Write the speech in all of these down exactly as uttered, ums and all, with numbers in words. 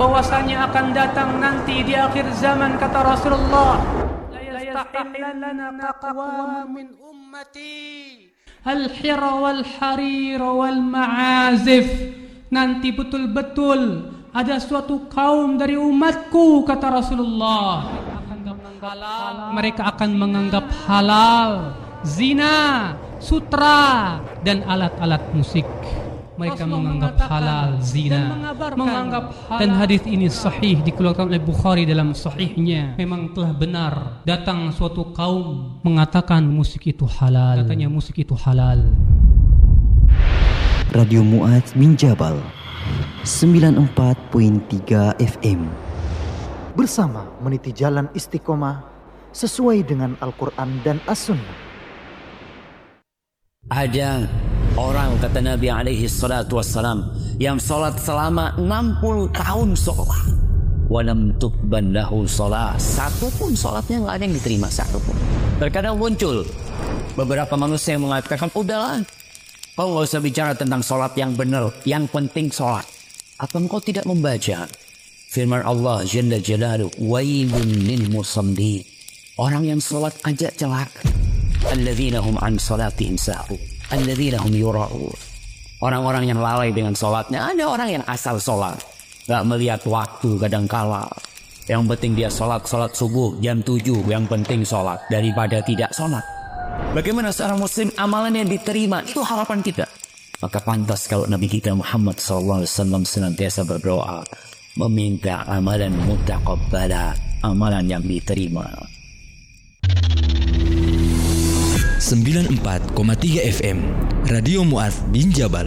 bahwasanya akan datang nanti di akhir zaman, kata Rasulullah, la yastahillanna aqwamun min ummati al-hira wal harir wal ma'azif. Nanti betul-betul ada suatu kaum dari umatku, kata Rasulullah, mereka akan menganggap halal zina, sutra, dan alat-alat musik. Mereka menganggap halal zina, menganggap halal. Dan hadis ini sahih, dikeluarkan oleh Bukhari dalam sahihnya. Memang telah benar, datang suatu kaum mengatakan musik itu halal, katanya musik itu halal. Radio Mu'adz bin Jabal sembilan puluh empat koma tiga F M, bersama meniti jalan istiqomah sesuai dengan Al-Quran dan As-Sunnah. Ada orang, kata Nabi alaihi salatu wassalam, yang sholat selama enam puluh tahun sholat, walam tuqbal lahu sholat, satu pun sholatnya nggak ada yang diterima, satu pun. Terkadang muncul beberapa manusia yang mengatakan, udahlah, kau nggak usah bicara tentang sholat yang benar, yang penting sholat. Apa engkau tidak membaca firman Allah Jalla Jalaluhu, wailun lil musallin, orang yang sholat aja celaka, alladzina hum an sholatihim sahun, alladzina hum yura'un, orang-orang yang lalai dengan sholatnya. Ada orang yang asal sholat, gak melihat waktu kadangkala, yang penting dia sholat, sholat subuh jam tujuh, yang penting sholat daripada tidak sholat. Bagaimana seorang muslim amalan yang diterima, itu harapan kita. Maka pantas kalau Nabi kita Muhammad sallallahu alaihi wasallam senantiasa berdoa, meminta amalan mutaqabbala, amalan yang diterima. sembilan puluh empat koma tiga F M Radio Mu'adz bin Jabal.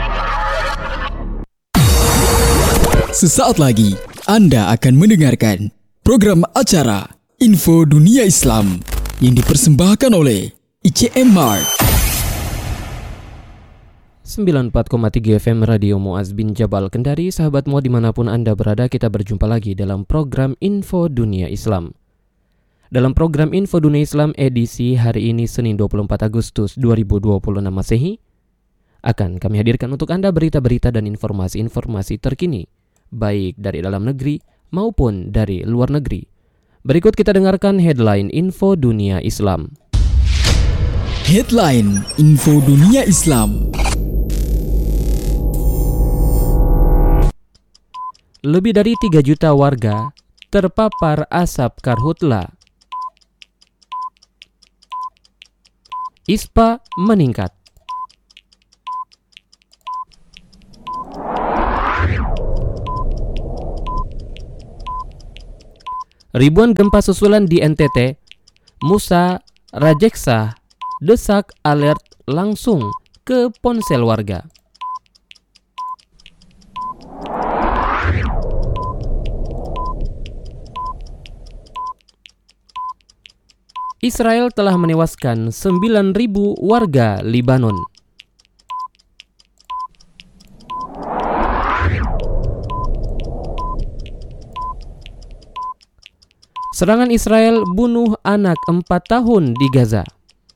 Sesaat lagi Anda akan mendengarkan program acara Info Dunia Islam yang dipersembahkan oleh I C M Mart. sembilan puluh empat koma tiga F M Radio Mu'adz bin Jabal Kendari. Sahabat Mu dimanapun Anda berada, kita berjumpa lagi dalam program Info Dunia Islam. Dalam program Info Dunia Islam edisi hari ini Senin dua puluh empat Agustus dua ribu dua puluh enam Masehi, akan kami hadirkan untuk Anda berita-berita dan informasi-informasi terkini, baik dari dalam negeri maupun dari luar negeri. Berikut kita dengarkan headline Info Dunia Islam. Headline Info Dunia Islam. Lebih dari tiga juta warga terpapar asap karhutla. I S P A meningkat. Ribuan gempa susulan di N T T. Musa Rajeksa desak alert langsung ke ponsel warga. Israel telah menewaskan sembilan ribu warga Libanon. Serangan Israel bunuh anak empat tahun di Gaza.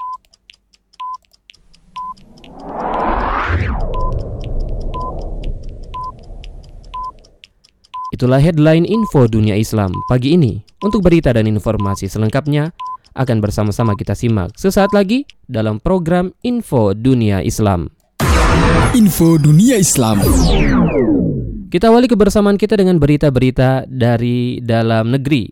Itulah headline Info Dunia Islam pagi ini. Untuk berita dan informasi selengkapnya akan bersama-sama kita simak sesaat lagi dalam program Info Dunia Islam. Info Dunia Islam. Kita awali kebersamaan kita dengan berita-berita dari dalam negeri.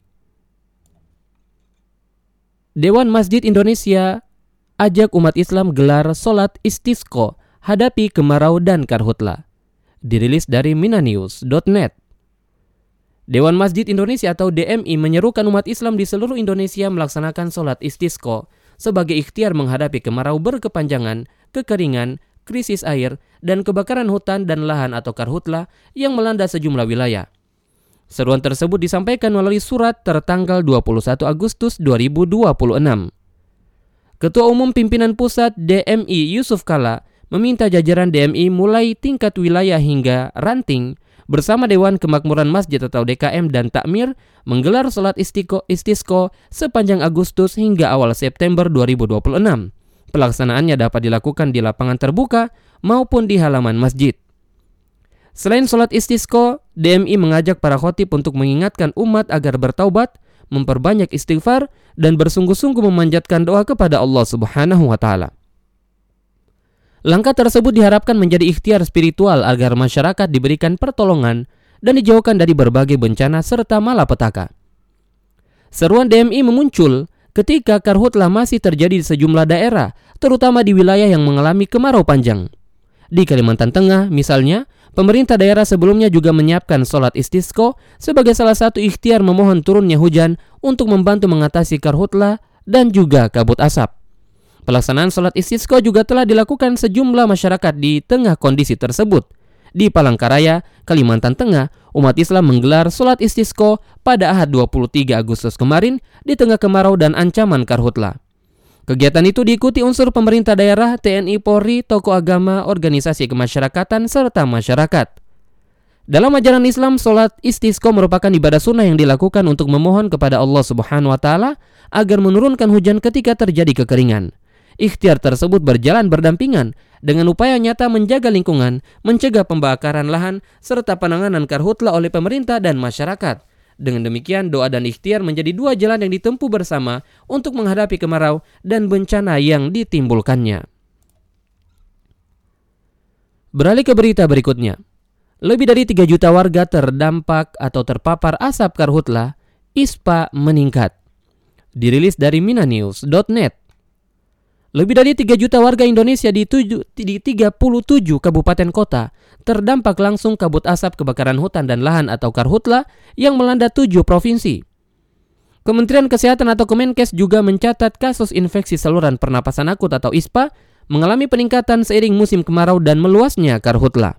Dewan Masjid Indonesia ajak umat Islam gelar sholat istisqa hadapi kemarau dan karhutla. Dirilis dari minanews dot net. Dewan Masjid Indonesia atau D M I menyerukan umat Islam di seluruh Indonesia melaksanakan sholat istisqa sebagai ikhtiar menghadapi kemarau berkepanjangan, kekeringan, krisis air, dan kebakaran hutan dan lahan atau karhutla yang melanda sejumlah wilayah. Seruan tersebut disampaikan melalui surat tertanggal dua puluh satu Agustus dua ribu dua puluh enam. Ketua Umum Pimpinan Pusat D M I Yusuf Kala meminta jajaran D M I mulai tingkat wilayah hingga ranting bersama Dewan Kemakmuran Masjid atau D K M dan Takmir menggelar sholat istisqa sepanjang Agustus hingga awal September dua ribu dua puluh enam. Pelaksanaannya dapat dilakukan di lapangan terbuka maupun di halaman masjid. Selain sholat istisqa, D M I mengajak para khotib untuk mengingatkan umat agar bertaubat, memperbanyak istighfar, dan bersungguh-sungguh memanjatkan doa kepada Allah Subhanahu wa Ta'ala. Langkah tersebut diharapkan menjadi ikhtiar spiritual agar masyarakat diberikan pertolongan dan dijauhkan dari berbagai bencana serta malapetaka. Seruan D M I memuncul ketika karhutlah masih terjadi di sejumlah daerah, terutama di wilayah yang mengalami kemarau panjang. Di Kalimantan Tengah, misalnya, pemerintah daerah sebelumnya juga menyiapkan sholat istisqa sebagai salah satu ikhtiar memohon turunnya hujan untuk membantu mengatasi karhutlah dan juga kabut asap. Pelaksanaan sholat istisqa juga telah dilakukan sejumlah masyarakat di tengah kondisi tersebut. Di Palangkaraya, Kalimantan Tengah, umat Islam menggelar sholat istisqa pada Ahad dua puluh tiga Agustus kemarin di tengah kemarau dan ancaman karhutlah. Kegiatan itu diikuti unsur pemerintah daerah, T N I Polri, tokoh agama, organisasi kemasyarakatan, serta masyarakat. Dalam ajaran Islam, sholat istisqa merupakan ibadah sunnah yang dilakukan untuk memohon kepada Allah Subhanahu wa Ta'ala agar menurunkan hujan ketika terjadi kekeringan. Ikhtiar tersebut berjalan berdampingan dengan upaya nyata menjaga lingkungan, mencegah pembakaran lahan, serta penanganan karhutlah oleh pemerintah dan masyarakat. Dengan demikian, doa dan ikhtiar menjadi dua jalan yang ditempuh bersama untuk menghadapi kemarau dan bencana yang ditimbulkannya. Beralih ke berita berikutnya. Lebih dari tiga juta warga terdampak atau terpapar asap karhutlah, I S P A meningkat. Dirilis dari minanews dot net. Lebih dari tiga juta warga Indonesia di, tujuh, di tiga puluh tujuh kabupaten kota terdampak langsung kabut asap kebakaran hutan dan lahan atau karhutlah yang melanda tujuh provinsi. Kementerian Kesehatan atau Kemenkes juga mencatat kasus infeksi saluran pernapasan akut atau I S P A mengalami peningkatan seiring musim kemarau dan meluasnya karhutlah.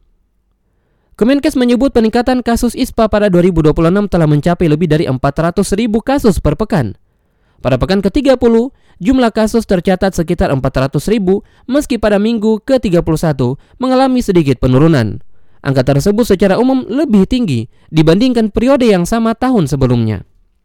Kemenkes menyebut peningkatan kasus I S P A pada dua ribu dua puluh enam telah mencapai lebih dari empat ratus ribu kasus per pekan. Pada pekan ke tiga puluh, jumlah kasus tercatat sekitar empat ratus ribu, meski pada minggu ke tiga puluh satu mengalami sedikit penurunan. Angka tersebut secara umum lebih tinggi dibandingkan periode yang sama tahun sebelumnya.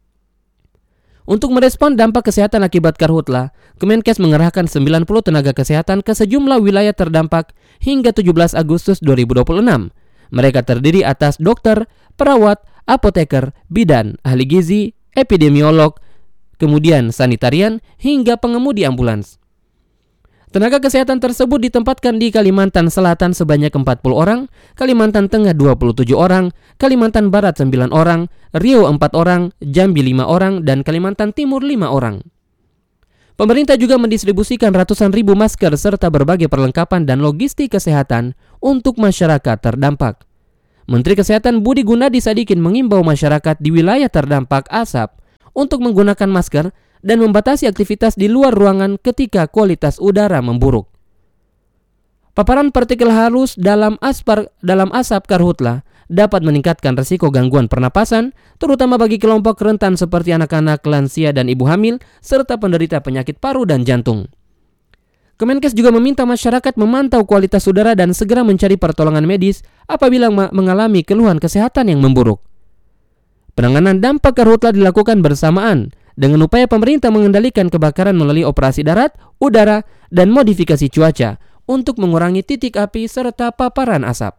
Untuk merespon dampak kesehatan akibat karhutlah, Kemenkes mengerahkan sembilan puluh tenaga kesehatan ke sejumlah wilayah terdampak hingga tujuh belas Agustus dua ribu dua puluh enam. Mereka terdiri atas dokter, perawat, apoteker, bidan, ahli gizi, epidemiolog, kemudian sanitarian, hingga pengemudi ambulans. Tenaga kesehatan tersebut ditempatkan di Kalimantan Selatan sebanyak empat puluh orang, Kalimantan Tengah dua puluh tujuh orang, Kalimantan Barat sembilan orang, Riau empat orang, Jambi lima orang, dan Kalimantan Timur lima orang. Pemerintah juga mendistribusikan ratusan ribu masker serta berbagai perlengkapan dan logistik kesehatan untuk masyarakat terdampak. Menteri Kesehatan Budi Gunadi Sadikin mengimbau masyarakat di wilayah terdampak asap untuk menggunakan masker dan membatasi aktivitas di luar ruangan ketika kualitas udara memburuk. Paparan partikel halus dalam, aspar, dalam asap karhutlah dapat meningkatkan risiko gangguan pernapasan, terutama bagi kelompok rentan seperti anak-anak, lansia, dan ibu hamil, serta penderita penyakit paru dan jantung. Kemenkes juga meminta masyarakat memantau kualitas udara dan segera mencari pertolongan medis apabila mengalami keluhan kesehatan yang memburuk. Penanganan dampak karhutlah dilakukan bersamaan dengan upaya pemerintah mengendalikan kebakaran melalui operasi darat, udara, dan modifikasi cuaca untuk mengurangi titik api serta paparan asap.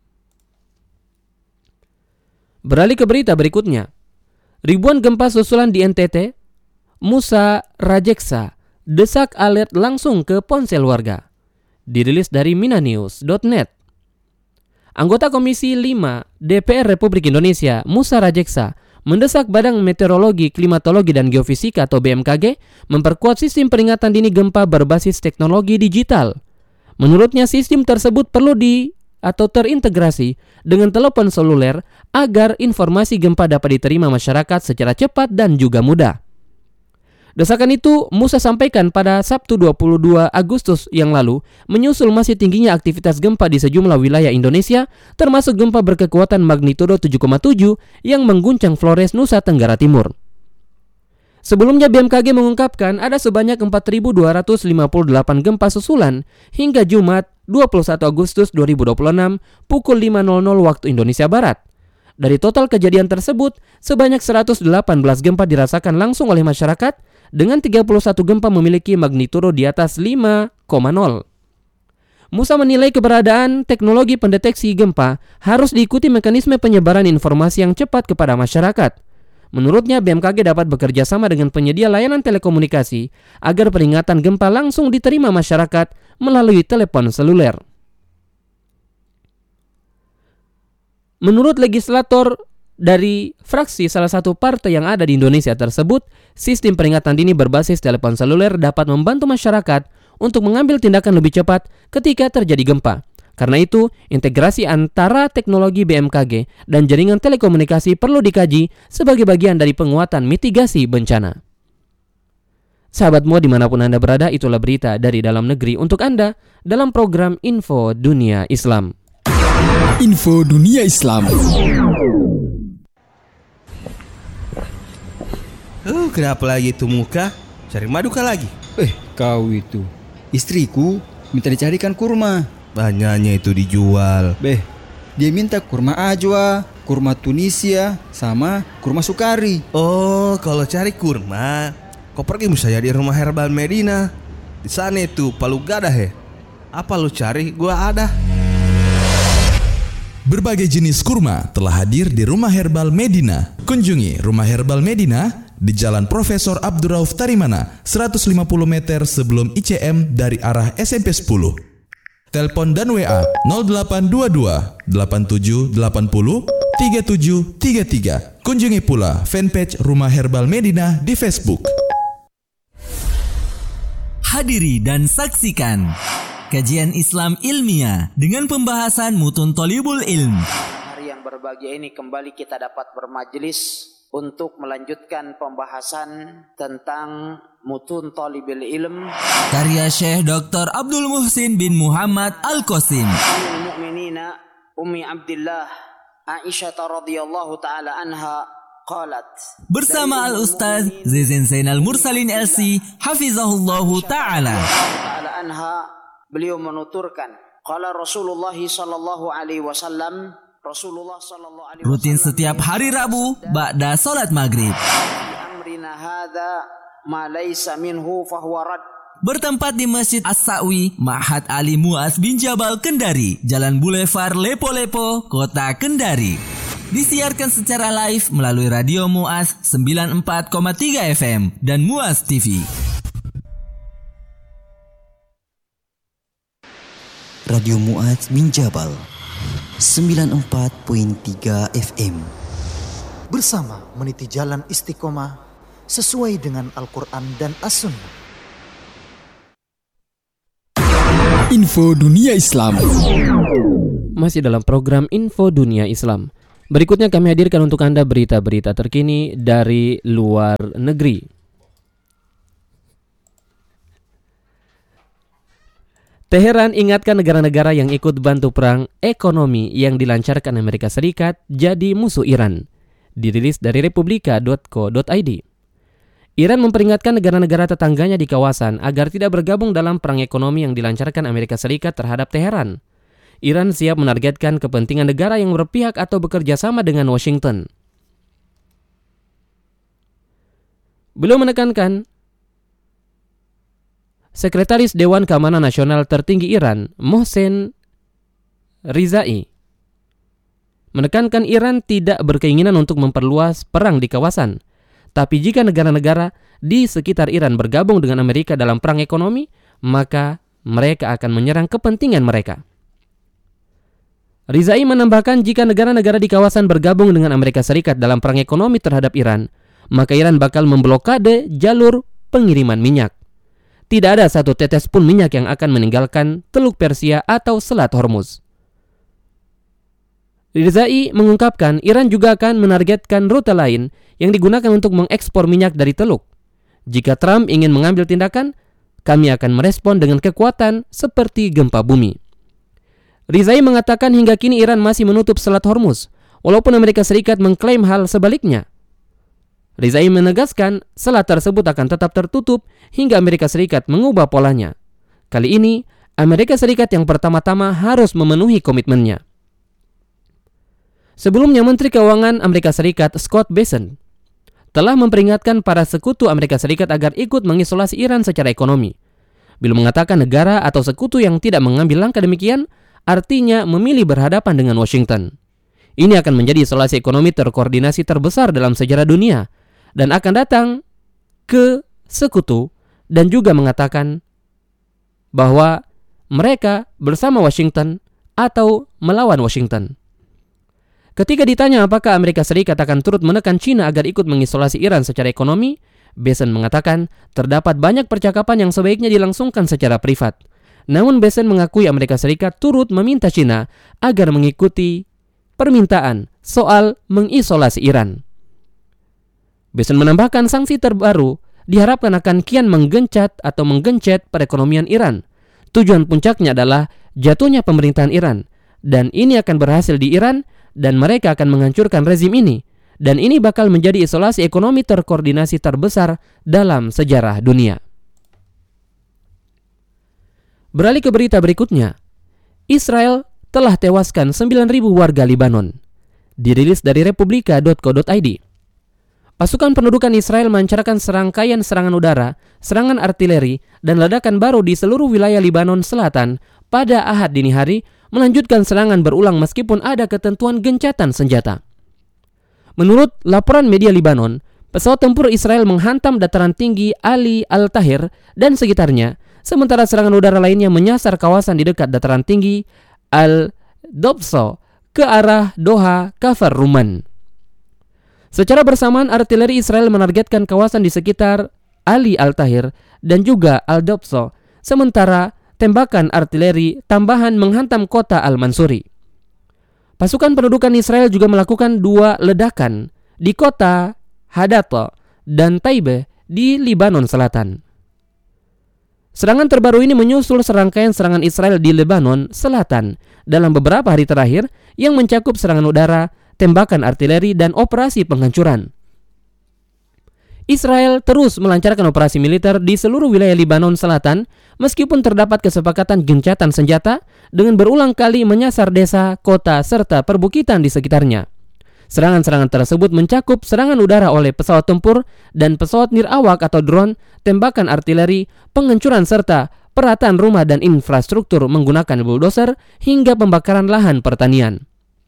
Beralih ke berita berikutnya. Ribuan gempa susulan di N T T, Musa Rajeksa desak alert langsung ke ponsel warga. Dirilis dari minanews dot net. Anggota Komisi lima D P R Republik Indonesia, Musa Rajeksa, mendesak Badan Meteorologi, Klimatologi, dan Geofisika atau B M K G memperkuat sistem peringatan dini gempa berbasis teknologi digital. Menurutnya, sistem tersebut perlu di atau terintegrasi dengan telepon seluler agar informasi gempa dapat diterima masyarakat secara cepat dan juga mudah. Desakan itu Musa sampaikan pada Sabtu dua puluh dua Agustus yang lalu menyusul masih tingginya aktivitas gempa di sejumlah wilayah Indonesia, termasuk gempa berkekuatan magnitudo tujuh koma tujuh yang mengguncang Flores, Nusa Tenggara Timur. Sebelumnya B M K G mengungkapkan ada sebanyak empat ribu dua ratus lima puluh delapan gempa susulan hingga Jumat dua puluh satu Agustus dua ribu dua puluh enam pukul lima waktu Indonesia Barat. Dari total kejadian tersebut, sebanyak seratus delapan belas gempa dirasakan langsung oleh masyarakat, dengan tiga puluh satu gempa memiliki magnitudo di atas lima koma nol. Musa menilai keberadaan teknologi pendeteksi gempa harus diikuti mekanisme penyebaran informasi yang cepat kepada masyarakat. Menurutnya, B M K G dapat bekerja sama dengan penyedia layanan telekomunikasi agar peringatan gempa langsung diterima masyarakat melalui telepon seluler. Menurut legislator dari fraksi salah satu partai yang ada di Indonesia tersebut, sistem peringatan dini berbasis telepon seluler dapat membantu masyarakat untuk mengambil tindakan lebih cepat ketika terjadi gempa. Karena itu, integrasi antara teknologi B M K G dan jaringan telekomunikasi perlu dikaji sebagai bagian dari penguatan mitigasi bencana. Sahabat Mua dimanapun Anda berada, itulah berita dari dalam negeri untuk Anda dalam program Info Dunia Islam. Info Dunia Islam. Oh, kenapa lagi itu muka? Cari madu kah lagi? Eh, kau itu. Istriku minta dicarikan kurma. Banyaknya itu dijual. Beh, dia minta kurma ajwa, kurma Tunisia, sama kurma Sukari. Oh, kalau cari kurma, kau pergi misalnya di rumah herbal Medina. Di sana itu palu gadah he. Apa lu cari? Gua ada. Berbagai jenis kurma telah hadir di Rumah Herbal Medina. Kunjungi Rumah Herbal Medina di Jalan Profesor Abdurrauf Tarimana, seratus lima puluh meter sebelum I C M dari arah S M P sepuluh. Telepon dan W A nol delapan dua dua delapan tujuh delapan nol tiga tujuh tiga tiga. Kunjungi pula fanpage Rumah Herbal Medina di Facebook. Hadiri dan saksikan kajian Islam ilmiah dengan pembahasan Mutun Thalibul Ilm. Hari yang berbahagia ini kembali kita dapat bermajelis untuk melanjutkan pembahasan tentang Mutun Thalibul Ilm karya Syekh Doktor Abdul Muhsin bin Muhammad Al-Qasim. Ummul Mukminina Ummi Abdillah Aisyah radhiyallahu taala anha qalat. Bersama Al-Ustaz Zizin Zainal Mursalin L C hafizahullahu taala. Taala anha, beliau menuturkan, qala Rasulullah sallallahu alaihi wasallam, Rasulullah sallallahu alaihi wasallam rutin setiap hari Rabu ba'da salat maghrib. Amrina hadza ma laysa minhu fahuwa rad. Bertempat di Masjid As-Sa'wi, Ma'had Ali Mu'az bin Jabal Kendari, Jalan Boulevard Lepo-Lepo, Kota Kendari. Disiarkan secara live melalui Radio Mu'az sembilan puluh empat koma tiga F M dan Mu'az T V. Radio Mu'az bin Jabal sembilan puluh empat koma tiga F M. Bersama meniti jalan istiqomah sesuai dengan Al-Quran dan As-Sunnah. Info Dunia Islam. Masih dalam program Info Dunia Islam. Berikutnya kami hadirkan untuk Anda berita-berita terkini dari luar negeri. Teheran ingatkan negara-negara yang ikut bantu perang ekonomi yang dilancarkan Amerika Serikat jadi musuh Iran. Dirilis dari republika dot co dot i d. Iran memperingatkan negara-negara tetangganya di kawasan agar tidak bergabung dalam perang ekonomi yang dilancarkan Amerika Serikat terhadap Teheran. Iran siap menargetkan kepentingan negara yang berpihak atau bekerja sama dengan Washington. Beliau menekankan, Sekretaris Dewan Keamanan Nasional tertinggi Iran, Mohsen Rizai, menekankan Iran tidak berkeinginan untuk memperluas perang di kawasan. Tapi jika negara-negara di sekitar Iran bergabung dengan Amerika dalam perang ekonomi, maka mereka akan menyerang kepentingan mereka. Rizai menambahkan jika negara-negara di kawasan bergabung dengan Amerika Serikat dalam perang ekonomi terhadap Iran, maka Iran bakal memblokade jalur pengiriman minyak. Tidak ada satu tetes pun minyak yang akan meninggalkan Teluk Persia atau Selat Hormuz. Rizai mengungkapkan Iran juga akan menargetkan rute lain yang digunakan untuk mengekspor minyak dari teluk. Jika Trump ingin mengambil tindakan, kami akan merespon dengan kekuatan seperti gempa bumi. Rizai mengatakan hingga kini Iran masih menutup Selat Hormuz, walaupun Amerika Serikat mengklaim hal sebaliknya. Rizai menegaskan selat tersebut akan tetap tertutup hingga Amerika Serikat mengubah polanya. Kali ini, Amerika Serikat yang pertama-tama harus memenuhi komitmennya. Sebelumnya, Menteri Keuangan Amerika Serikat Scott Bessent telah memperingatkan para sekutu Amerika Serikat agar ikut mengisolasi Iran secara ekonomi. Bila mengatakan negara atau sekutu yang tidak mengambil langkah demikian, artinya memilih berhadapan dengan Washington. Ini akan menjadi isolasi ekonomi terkoordinasi terbesar dalam sejarah dunia dan akan datang ke sekutu dan juga mengatakan bahwa mereka bersama Washington atau melawan Washington. Ketika ditanya apakah Amerika Serikat akan turut menekan China agar ikut mengisolasi Iran secara ekonomi, Bessent mengatakan terdapat banyak percakapan yang sebaiknya dilangsungkan secara privat. Namun Bessent mengakui Amerika Serikat turut meminta China agar mengikuti permintaan soal mengisolasi Iran. Bessent menambahkan sanksi terbaru diharapkan akan kian menggencat atau menggencet perekonomian Iran. Tujuan puncaknya adalah jatuhnya pemerintahan Iran, dan ini akan berhasil di Iran dan mereka akan menghancurkan rezim ini. Dan ini bakal menjadi isolasi ekonomi terkoordinasi terbesar dalam sejarah dunia. Beralih ke berita berikutnya. Israel telah tewaskan sembilan ribu warga Libanon. Dirilis dari republika dot co dot i d. Pasukan pendudukan Israel melancarkan serangkaian serangan udara, serangan artileri, dan ledakan baru di seluruh wilayah Libanon Selatan pada Ahad dini hari, melanjutkan serangan berulang meskipun ada ketentuan gencatan senjata. Menurut laporan media Libanon, pesawat tempur Israel menghantam dataran tinggi Ali Al-Tahir dan sekitarnya, sementara serangan udara lainnya menyasar kawasan di dekat dataran tinggi Al-Dobso ke arah Doha Kafar Ruman. Secara bersamaan, artileri Israel menargetkan kawasan di sekitar Ali Al-Tahir dan juga Al-Dobso, sementara tembakan artileri tambahan menghantam kota Al-Mansuri. Pasukan pendudukan Israel juga melakukan dua ledakan di kota Hadato dan Taibeh di Libanon Selatan. Serangan terbaru ini menyusul serangkaian serangan Israel di Lebanon Selatan dalam beberapa hari terakhir yang mencakup serangan udara, tembakan artileri, dan operasi penghancuran. Israel terus melancarkan operasi militer di seluruh wilayah Libanon Selatan meskipun terdapat kesepakatan gencatan senjata dengan berulang kali menyasar desa, kota, serta perbukitan di sekitarnya. Serangan-serangan tersebut mencakup serangan udara oleh pesawat tempur dan pesawat nirawak atau drone, tembakan artileri, penghancuran serta perataan rumah dan infrastruktur menggunakan bulldozer hingga pembakaran lahan pertanian.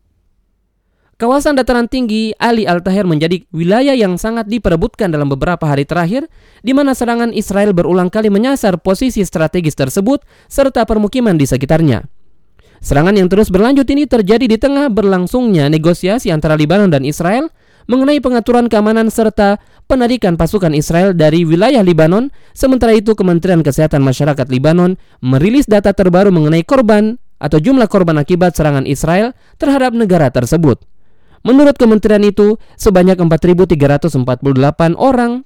Kawasan dataran tinggi Ali Al-Tahir menjadi wilayah yang sangat diperebutkan dalam beberapa hari terakhir, di mana serangan Israel berulang kali menyasar posisi strategis tersebut serta permukiman di sekitarnya. Serangan yang terus berlanjut ini terjadi di tengah berlangsungnya negosiasi antara Libanon dan Israel mengenai pengaturan keamanan serta penarikan pasukan Israel dari wilayah Libanon. Sementara itu, Kementerian Kesehatan Masyarakat Libanon merilis data terbaru mengenai korban atau jumlah korban akibat serangan Israel terhadap negara tersebut. Menurut kementerian itu, sebanyak empat ribu tiga ratus empat puluh delapan orang